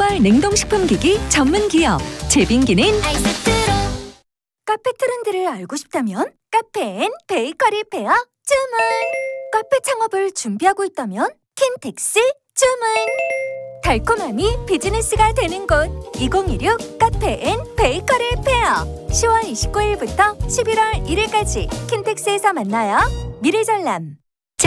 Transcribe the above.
10월 냉동식품기기 전문기업 제빙기는 카페 트렌드를 알고 싶다면 카페 앤 베이커리 페어 주문. 카페 창업을 준비하고 있다면 킨텍스 주문. 달콤함이 비즈니스가 되는 곳 2016 카페 앤 베이커리 페어 10월 29일부터 11월 1일까지 킨텍스에서 만나요. 미래전람